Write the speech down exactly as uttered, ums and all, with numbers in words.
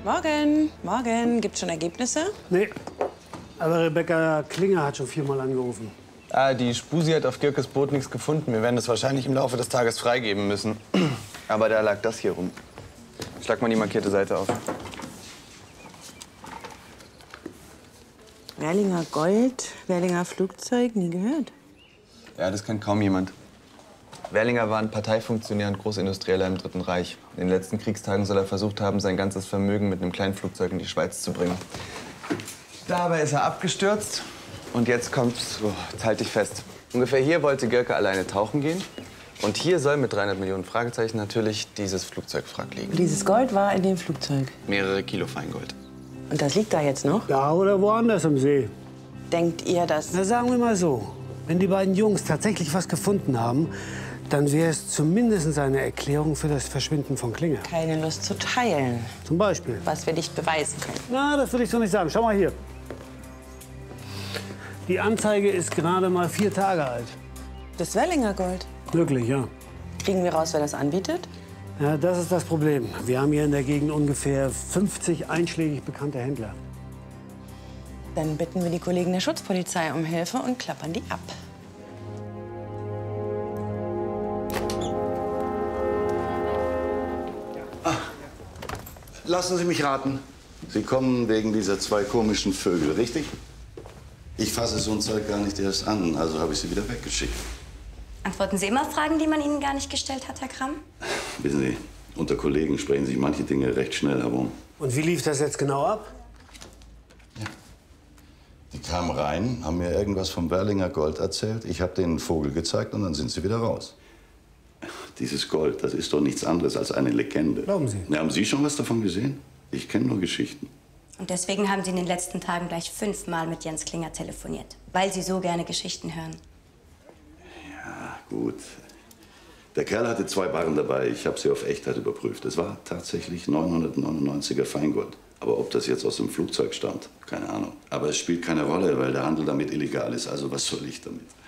Morgen, morgen. Gibt's schon Ergebnisse? Nee, aber Rebecca Klinger hat schon viermal angerufen. Ah, die Spusi hat auf Girkes Boot nichts gefunden. Wir werden das wahrscheinlich im Laufe des Tages freigeben müssen. Aber da lag das hier rum. Schlag mal die markierte Seite auf. Werlinger Gold, Werlinger Flugzeug, nie gehört. Ja, das kennt kaum jemand. Werlinger war ein Parteifunktionär und Großindustrieller im Dritten Reich. In den letzten Kriegstagen soll er versucht haben, sein ganzes Vermögen mit einem kleinen Flugzeug in die Schweiz zu bringen. Dabei ist er abgestürzt. Und jetzt kommt's, oh, jetzt halt dich fest. Ungefähr hier wollte Girke alleine tauchen gehen. Und hier soll mit dreihundert Millionen Fragezeichen natürlich dieses Flugzeugwrack liegen. Dieses Gold war in dem Flugzeug. Mehrere Kilo Feingold. Und das liegt da jetzt noch? Da oder woanders im See. Denkt ihr, dass... Na, sagen wir mal so. Wenn die beiden Jungs tatsächlich was gefunden haben, dann wäre es zumindest eine Erklärung für das Verschwinden von Klinger. Keine Lust zu teilen, Zum Beispiel. was wir nicht beweisen können. Na, das würde ich so nicht sagen. Schau mal hier. Die Anzeige ist gerade mal vier Tage alt. Das Werlinger Gold. Wirklich, ja. Kriegen wir raus, wer das anbietet? Ja, das ist das Problem. Wir haben hier in der Gegend ungefähr fünfzig einschlägig bekannte Händler. Dann bitten wir die Kollegen der Schutzpolizei um Hilfe und klappern die ab. Lassen Sie mich raten. Sie kommen wegen dieser zwei komischen Vögel, richtig? Ich fasse so ein Zeug gar nicht erst an, also habe ich sie wieder weggeschickt. Antworten Sie immer Fragen, die man Ihnen gar nicht gestellt hat, Herr Kramm? Wissen Sie, unter Kollegen sprechen sich manche Dinge recht schnell herum. Und wie lief das jetzt genau ab? Ja. Die kamen rein, haben mir irgendwas vom Werlinger Gold erzählt. Ich habe denen einen Vogel gezeigt und dann sind sie wieder raus. Dieses Gold, das ist doch nichts anderes als eine Legende. Glauben Sie? Na, haben Sie schon was davon gesehen? Ich kenne nur Geschichten. Und deswegen haben Sie in den letzten Tagen gleich fünfmal mit Jens Klinger telefoniert, weil Sie so gerne Geschichten hören. Ja, gut. Der Kerl hatte zwei Barren dabei. Ich habe sie auf Echtheit überprüft. Es war tatsächlich neunhundertneunundneunziger Feingold. Aber ob das jetzt aus dem Flugzeug stammt, keine Ahnung. Aber es spielt keine Rolle, weil der Handel damit illegal ist. Also was soll ich damit?